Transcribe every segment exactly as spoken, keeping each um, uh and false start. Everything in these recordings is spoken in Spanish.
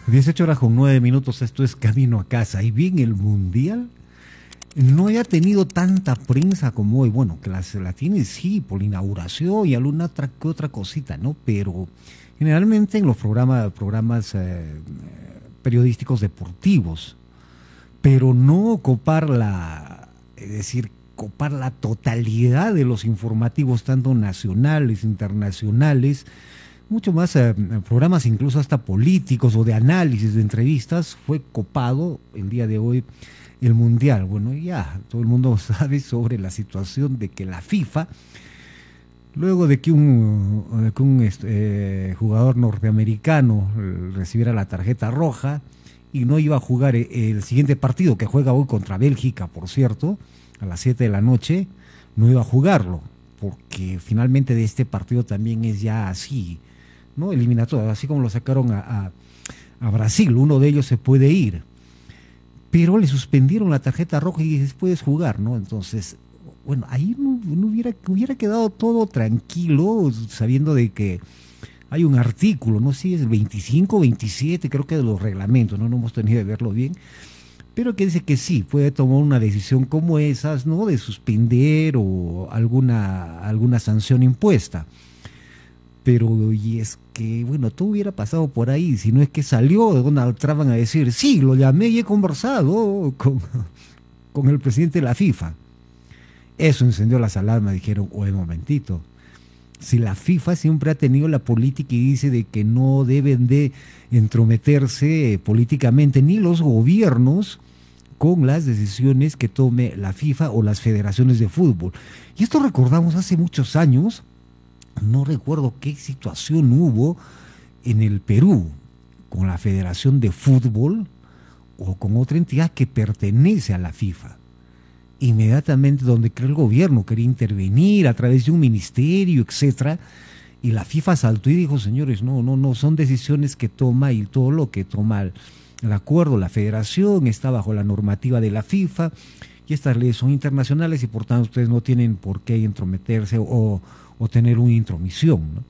dieciocho horas con nueve minutos, esto es Camino a Casa. Y bien, el Mundial no haya tenido tanta prensa como hoy. Bueno, que la, la tiene sí, por la inauguración y alguna otra, que otra cosita, ¿no? Pero generalmente en los programas, programas eh, periodísticos deportivos, pero no copar la, es decir, copar la totalidad de los informativos, tanto nacionales, internacionales, mucho más eh, programas incluso hasta políticos o de análisis, de entrevistas, fue copado el día de hoy el Mundial. Bueno, ya todo el mundo sabe sobre la situación de que la FIFA, luego de que un, de que un eh, jugador norteamericano recibiera la tarjeta roja y no iba a jugar el siguiente partido, que juega hoy contra Bélgica, por cierto, a las siete de la noche, no iba a jugarlo, porque finalmente de este partido también es ya así, ¿no? Eliminatorio, así como lo sacaron a, a, a Brasil, uno de ellos se puede ir, pero le suspendieron la tarjeta roja y después jugar, ¿no? Entonces, bueno, ahí no, no hubiera, hubiera quedado todo tranquilo, sabiendo de que hay un artículo, no sé si es el veinticinco, veintisiete, creo que de los reglamentos, no, no hemos tenido de verlo bien, pero que dice que sí, puede tomar una decisión como esas, ¿no? De suspender o alguna, alguna sanción impuesta. Pero, y es que, bueno, todo hubiera pasado por ahí, si no es que salió Donald Trump a decir, sí, lo llamé y he conversado con, con el presidente de la FIFA. Eso encendió las alarmas, dijeron, oye, momentito, si la FIFA siempre ha tenido la política y dice de que no deben de entrometerse políticamente ni los gobiernos con las decisiones que tome la FIFA o las federaciones de fútbol. Y esto recordamos hace muchos años, no recuerdo qué situación hubo en el Perú con la Federación de Fútbol o con otra entidad que pertenece a la FIFA. Inmediatamente donde creo el gobierno quería intervenir a través de un ministerio, etcétera, y la FIFA saltó y dijo, señores, no, no, no, son decisiones que toma y todo lo que toma el, el acuerdo, la federación está bajo la normativa de la FIFA y estas leyes son internacionales y por tanto ustedes no tienen por qué entrometerse o, o tener una intromisión, ¿no?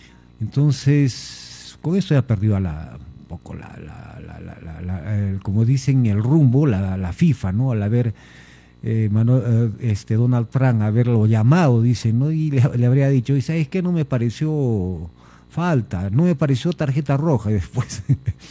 Entonces, con esto ya perdió a la, un poco la, la, la, la, la, la el, como dicen, el rumbo, la, la FIFA, ¿no? Al haber Eh, Manuel, eh, este Donald Trump haberlo llamado, dice, ¿no? Y le, le habría dicho, y sabes que no me pareció falta, no me pareció tarjeta roja, y después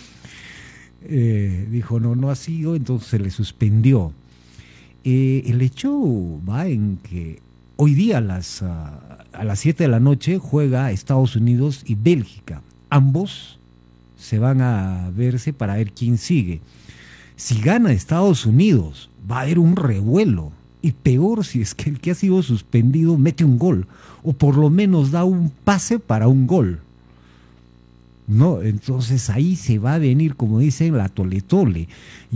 eh, dijo, no, no ha sido, entonces se le suspendió. Eh, el hecho va en que hoy día a las, uh, a las siete de la noche juega Estados Unidos y Bélgica, ambos se van a verse para ver quién sigue. Si gana Estados Unidos, va a haber un revuelo, y peor si es que el que ha sido suspendido mete un gol, o por lo menos da un pase para un gol, ¿no? Entonces ahí se va a venir, como dicen, la tole tole.